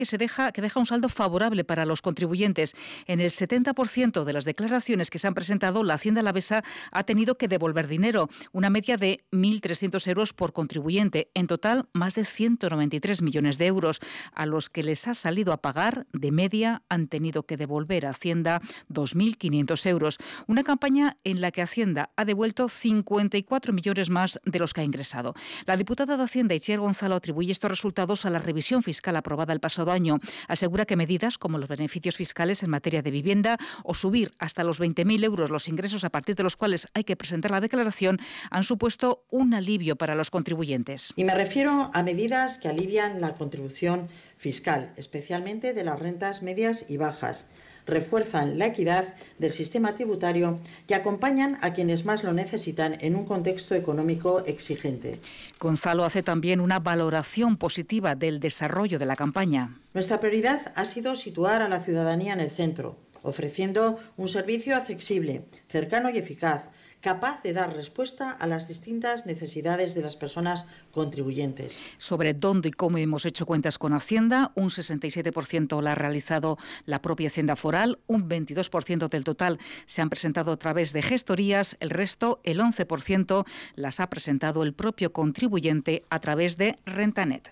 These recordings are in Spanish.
que deja un saldo favorable para los contribuyentes. En el 70% de las declaraciones que se han presentado, la Hacienda alavesa ha tenido que devolver dinero, una media de 1.300 euros por contribuyente. En total, más de 193 millones de euros, a los que les ha salido a pagar, de media, han tenido que devolver a Hacienda 2.500 euros. Una campaña en la que Hacienda ha devuelto 54 millones más de los que ha ingresado. La diputada de Hacienda, Itziar Gonzalo, atribuye estos resultados a la revisión fiscal aprobada el pasado año. Asegura que medidas como los beneficios fiscales en materia de vivienda o subir hasta los 20.000 euros los ingresos a partir de los cuales hay que presentar la declaración han supuesto un alivio para los contribuyentes. Y me refiero a medidas que alivian la contribución fiscal, especialmente de las rentas medias y bajas, refuerzan la equidad del sistema tributario y acompañan a quienes más lo necesitan en un contexto económico exigente. Gonzalo hace también una valoración positiva del desarrollo de la campaña. Nuestra prioridad ha sido situar a la ciudadanía en el centro, ofreciendo un servicio accesible, cercano y eficaz, capaz de dar respuesta a las distintas necesidades de las personas contribuyentes. Sobre dónde y cómo hemos hecho cuentas con Hacienda, un 67% la ha realizado la propia Hacienda Foral, un 22% del total se han presentado a través de gestorías, el resto, el 11%, las ha presentado el propio contribuyente a través de Rentanet.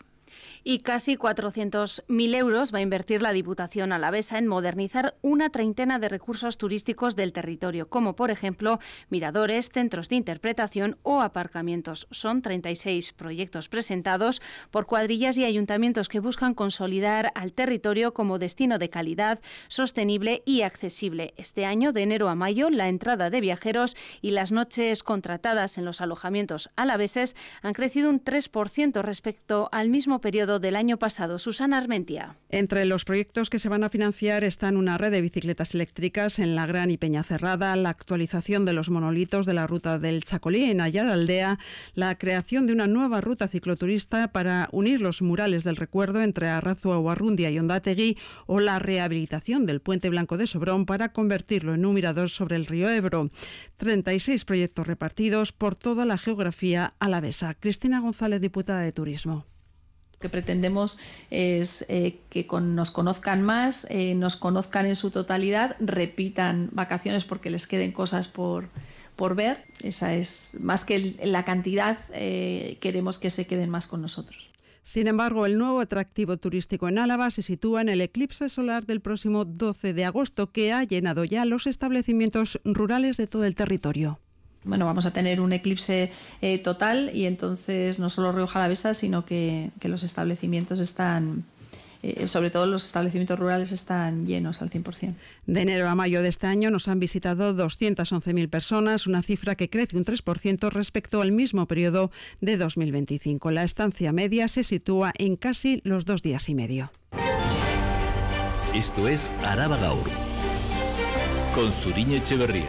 Y casi 400.000 euros va a invertir la Diputación alavesa en modernizar una treintena de recursos turísticos del territorio, como por ejemplo miradores, centros de interpretación o aparcamientos. Son 36 proyectos presentados por cuadrillas y ayuntamientos que buscan consolidar al territorio como destino de calidad, sostenible y accesible. Este año, de enero a mayo, la entrada de viajeros y las noches contratadas en los alojamientos alaveses han crecido un 3% respecto al mismo periodo del año pasado. Susana Armentia. Entre los proyectos que se van a financiar están una red de bicicletas eléctricas en La Gran y Peñacerrada, la actualización de los monolitos de la ruta del Chacolí en Ayaraldea, la creación de una nueva ruta cicloturista para unir los murales del recuerdo entre Arrazua, Uarrundia y Ondategui, o la rehabilitación del Puente Blanco de Sobrón para convertirlo en un mirador sobre el río Ebro. 36 proyectos repartidos por toda la geografía alavesa. Cristina González, diputada de Turismo. Lo que pretendemos es que nos conozcan más, nos conozcan en su totalidad, repitan vacaciones porque les queden cosas por ver. Esa es más que la cantidad, queremos que se queden más con nosotros. Sin embargo, el nuevo atractivo turístico en Álava se sitúa en el eclipse solar del próximo 12 de agosto, que ha llenado ya los establecimientos rurales de todo el territorio. Bueno, vamos a tener un eclipse total y entonces no solo Rioja Alavesa, sino que los establecimientos están, sobre todo los establecimientos rurales, están llenos al 100%. De enero a mayo de este año nos han visitado 211.000 personas, una cifra que crece un 3% respecto al mismo periodo de 2025. La estancia media se sitúa en casi los 2 días y medio. Esto es Araba Gaur, con Zuriñe Etxeberria.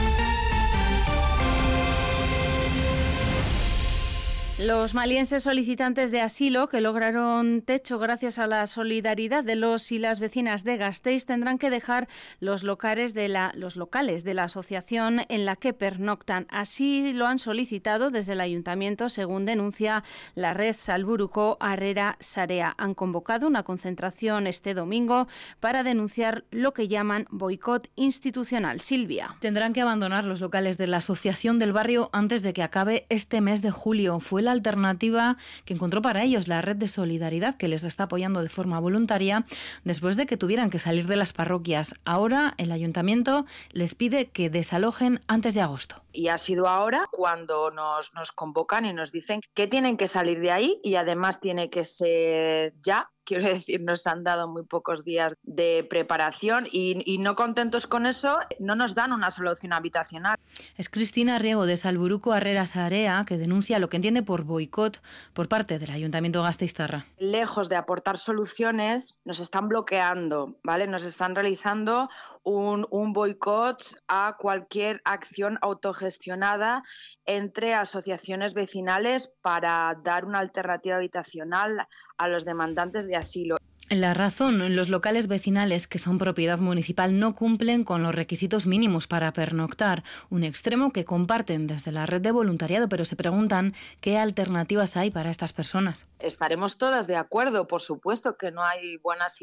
Los malienses solicitantes de asilo que lograron techo gracias a la solidaridad de los y las vecinas de Gasteiz tendrán que dejar los locales de la asociación en la que pernoctan. Así lo han solicitado desde el ayuntamiento, según denuncia la red Salburuko Harrera Sarea. Han convocado una concentración este domingo para denunciar lo que llaman boicot institucional. Silvia. Tendrán que abandonar los locales de la asociación del barrio antes de que acabe este mes de julio. Fue la alternativa que encontró para ellos la red de solidaridad, que les está apoyando de forma voluntaria después de que tuvieran que salir de las parroquias. Ahora el ayuntamiento les pide que desalojen antes de agosto. Y ha sido ahora cuando nos convocan y nos dicen que tienen que salir de ahí y además tiene que ser ya. Quiero decir, nos han dado muy pocos días de preparación y no contentos con eso, no nos dan una solución habitacional. Es Cristina Riego de Salburuko Harrera Sarea, que denuncia lo que entiende por boicot por parte del Ayuntamiento gasteiztarra. Lejos de aportar soluciones, nos están bloqueando, ¿vale? Nos están realizando un boicot a cualquier acción autogestionada entre asociaciones vecinales para dar una alternativa habitacional a los demandantes de asilo. La razón, los locales vecinales que son propiedad municipal no cumplen con los requisitos mínimos para pernoctar, un extremo que comparten desde la red de voluntariado, pero se preguntan qué alternativas hay para estas personas. Estaremos todas de acuerdo, por supuesto que no hay buenas